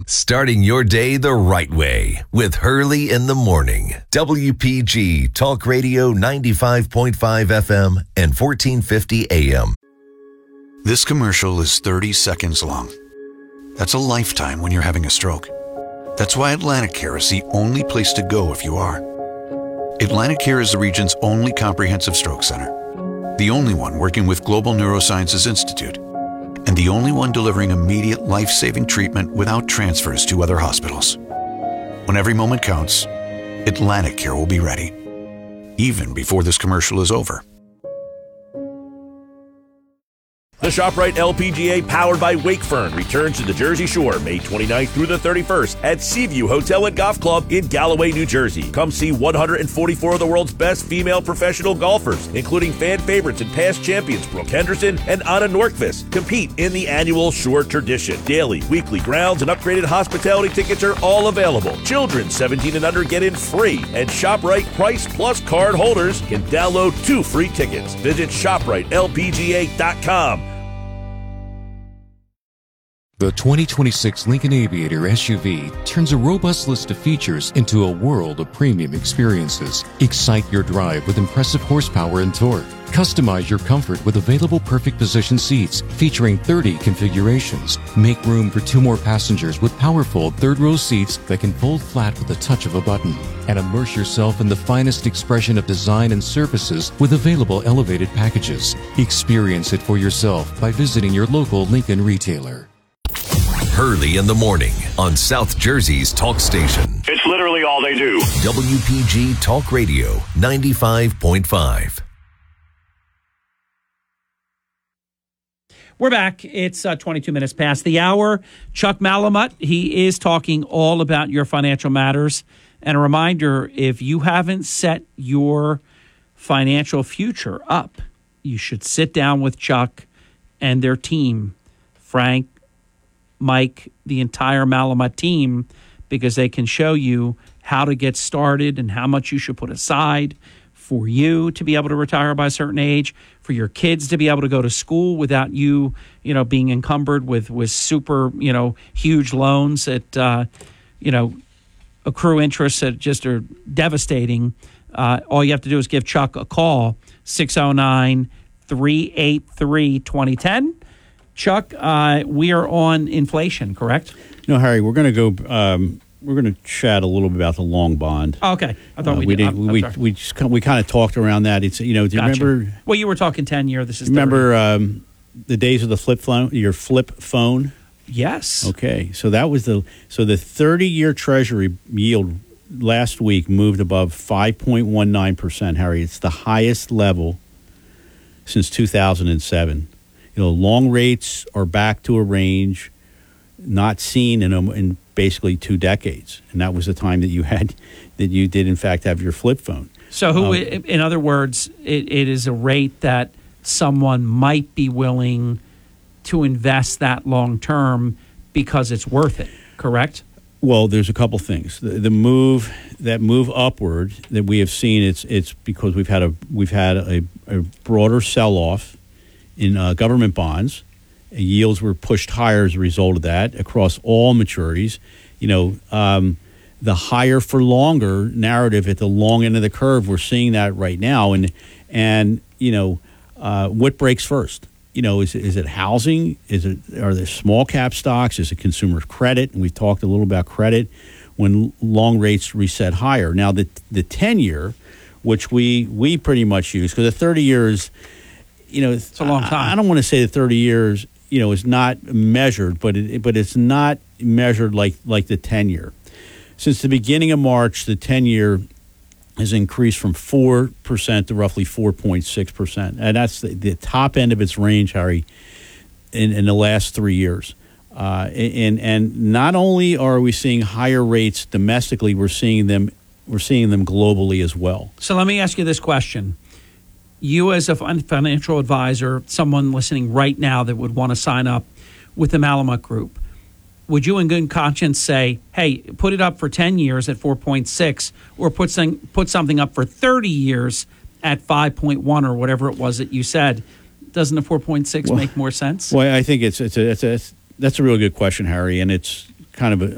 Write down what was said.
Starting your day the right way with Hurley in the Morning. WPG Talk Radio 95.5 FM and 1450 AM. This commercial is 30 seconds long. That's a lifetime when you're having a stroke. That's why AtlanticCare is the only place to go if you are. AtlanticCare is the region's only comprehensive stroke center, the only one working with Global Neurosciences Institute, and the only one delivering immediate life-saving treatment without transfers to other hospitals. When every moment counts, AtlanticCare will be ready, even before this commercial is over. The ShopRite LPGA, powered by Wakefern, returns to the Jersey Shore May 29th through the 31st at Seaview Hotel and Golf Club in Galloway, New Jersey. Come see 144 of the world's best female professional golfers, including fan favorites and past champions Brooke Henderson and Anna Nordqvist, compete in the annual Shore Tradition. Daily, weekly grounds, and upgraded hospitality tickets are all available. Children 17 and under get in free, and ShopRite Price Plus card holders can download 2 free tickets. Visit ShopRiteLPGA.com. The 2026 Lincoln Aviator SUV turns a robust list of features into a world of premium experiences. Excite your drive with impressive horsepower and torque. Customize your comfort with available perfect position seats featuring 30 configurations. Make room for 2 more passengers with powerful third-row seats that can fold flat with the touch of a button. And immerse yourself in the finest expression of design and surfaces with available elevated packages. Experience it for yourself by visiting your local Lincoln retailer. Hurley in the Morning on South Jersey's talk station. It's literally all they do. WPG Talk Radio 95.5. We're back. It's 22 minutes past the hour. Chuck Malamut, he is talking all about your financial matters. And a reminder, if you haven't set your financial future up, you should sit down with Chuck and their team, Frank, Mike, the entire Malamut team, because they can show you how to get started and how much you should put aside for you to be able to retire by a certain age, for your kids to be able to go to school without you, being encumbered with super, huge loans that, accrue interest that just are devastating. All you have to do is give Chuck a call, 609-383-2010. Chuck, we are on inflation, correct? No, Harry, we're going to go. We're going to chat a little bit about the long bond. Oh, okay, I thought we did. We kind of talked around that. It's do you remember? Well, you were talking 10-year. This is remember the days of the flip phone. Your flip phone. Yes. Okay, so that was the 30-year Treasury yield last week moved above 5.19%. Harry, it's the highest level since 2007. Long rates are back to a range not seen in basically 2 decades, and that was the time that you did in fact have your flip phone. So, in other words, it is a rate that someone might be willing to invest that long term because it's worth it. Correct? Well, there's a couple things. The move upward that we have seen. It's because we've had a broader sell off in government bonds. Yields were pushed higher as a result of that across all maturities. The higher for longer narrative at the long end of the curve, we're seeing that right now. And what breaks first? Is it housing? Are there small cap stocks? Is it consumer credit? And we talked a little about credit when long rates reset higher. Now the 10-year, which we pretty much use, because the 30 years. It's a long time. I don't want to say that 30 years, is not measured, but it's not measured like the 10-year. Since the beginning of March, the 10-year has increased from 4% to roughly 4.6%, and that's the top end of its range, Harry, in the last 3 years. And not only are we seeing higher rates domestically, we're seeing them globally as well. So let me ask you this question. You as a financial advisor, someone listening right now that would want to sign up with the Malamut Group, would you in good conscience say, hey, put it up for 10 years at 4.6 or put something up for 30 years at 5.1 or whatever it was that you said? Doesn't the 4.6 make more sense? Well, I think that's a real good question, Harry, and it's kind of